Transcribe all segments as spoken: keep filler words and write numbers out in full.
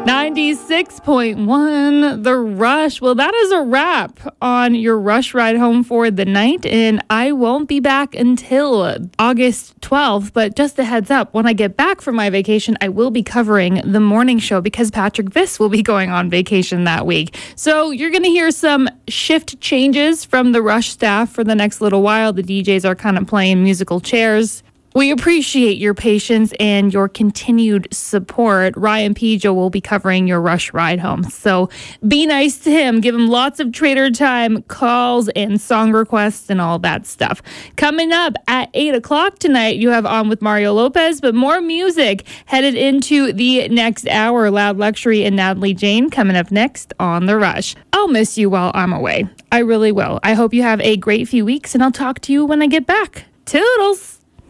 ninety-six point one, The Rush. Well, that is a wrap on your Rush ride home for the night, and I won't be back until August twelfth, but just a heads up, when I get back from my vacation, I will be covering the morning show because Patrick Viss will be going on vacation that week. So you're going to hear some shift changes from the Rush staff for the next little while. The D Js are kind of playing musical chairs. We appreciate your patience and your continued support. Ryan Pijo will be covering your Rush ride home. So be nice to him. Give him lots of Trader Time calls and song requests and all that stuff. Coming up at eight o'clock tonight, you have On with Mario Lopez, but more music headed into the next hour. Loud Luxury and Natalie Jane coming up next on The Rush. I'll miss you while I'm away. I really will. I hope you have a great few weeks, and I'll talk to you when I get back. Toodles!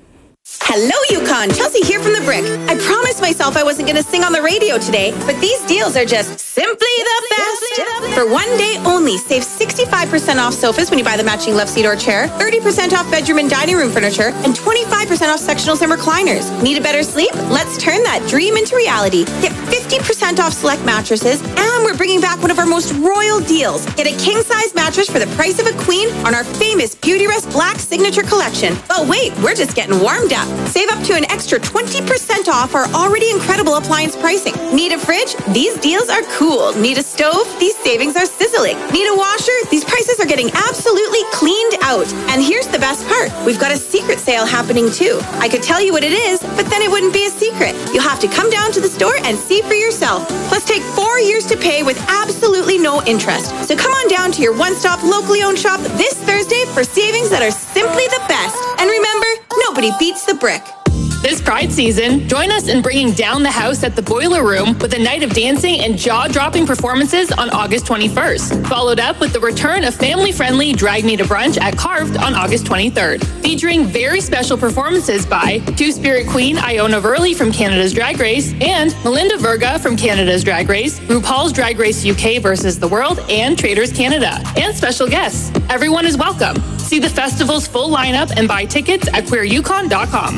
Hello, Yukon. Chelsea here from The Brick. I promised myself I wasn't going to sing on the radio today, but these deals are just simply the best. For one day only, save sixty-five percent off sofas when you buy the matching love seat or chair, thirty percent off bedroom and dining room furniture, and twenty-five percent off sectionals and recliners. Need a better sleep? Let's turn that dream into reality. Get fifty percent off select mattresses, and we're bringing back one of our most royal deals. Get a king-size mattress for the price of a queen on our famous Beautyrest Black Signature Collection. But wait, we're just getting warmed up. Save up to an extra twenty percent off our already incredible appliance pricing. Need a fridge? These deals are cool. Need a stove? These savings are sizzling. Need a washer? These prices are getting absolutely cleaned out. And here's the best part. We've got a secret sale happening too. I could tell you what it is, but then it wouldn't be a secret. You'll have to come down to the store and see for yourself. Plus take four years to pay with absolutely no interest. So come on down to your one-stop locally owned shop this Thursday for savings that are simply the best. And remember, nobody beats The Brick. This Pride season, join us in bringing down the house at the Boiler Room with a night of dancing and jaw-dropping performances on August twenty-first. Followed up with the return of family-friendly Drag Me to Brunch at Carved on August twenty-third. Featuring very special performances by Two-Spirit Queen Iona Verley from Canada's Drag Race and Melinda Verga from Canada's Drag Race, RuPaul's Drag Race U K versus the World, and Traders Canada, and special guests. Everyone is welcome. See the festival's full lineup and buy tickets at queer yukon dot com.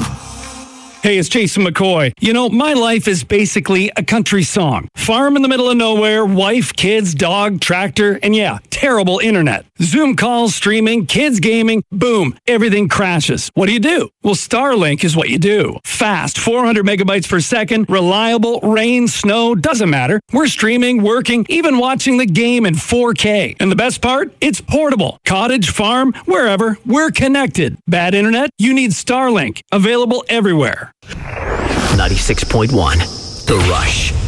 Hey, it's Jason McCoy. You know, my life is basically a country song. Farm in the middle of nowhere, wife, kids, dog, tractor, and yeah, terrible internet. Zoom calls, streaming, kids gaming, boom, everything crashes. What do you do? Well, Starlink is what you do. Fast, four hundred megabytes per second, reliable, rain, snow, doesn't matter. We're streaming, working, even watching the game in four K. And the best part? It's portable. Cottage, farm, wherever, we're connected. Bad internet? You need Starlink. Available everywhere. ninety-six point one, The Rush.